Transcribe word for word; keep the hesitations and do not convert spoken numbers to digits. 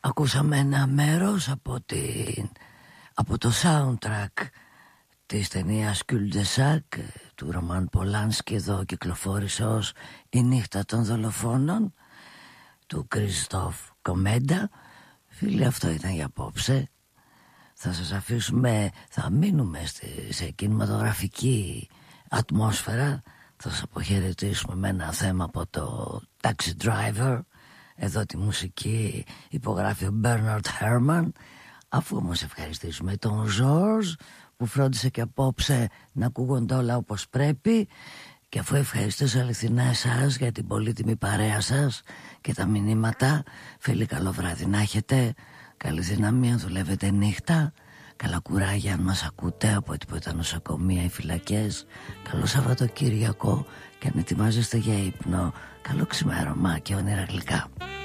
Ακούσαμε ένα μέρος από, την, από το soundtrack της ταινίας Cul-de-sac του Ρωμάν Πολάνσκι. Εδώ κυκλοφόρησε ως «Η νύχτα των δολοφόνων» του Κριστόφ Κομέντα. Φίλοι, αυτό ήταν για απόψε. Θα σας αφήσουμε, θα μείνουμε στη, σε κινηματογραφική ατμόσφαιρα. Θα σας αποχαιρετήσουμε με ένα θέμα από το Taxi Driver. Εδώ τη μουσική υπογράφει ο Bernard Herrmann. Αφού όμως ευχαριστήσουμε τον George που φρόντισε και απόψε να ακούγονται όλα όπως πρέπει, και αφού ευχαριστήσω αληθινά εσάς για την πολύτιμη παρέα σας και τα μηνύματα, φίλοι, καλό βράδυ να έχετε. Καλή δύναμη αν δουλεύετε νύχτα. Καλά κουράγια αν μας ακούτε από τίποτα νοσοκομεία ή φυλακές. Καλό Σαββατοκύριακο, και αν ετοιμάζεστε για ύπνο, καλό ξημέρωμα και όνειρα γλυκά.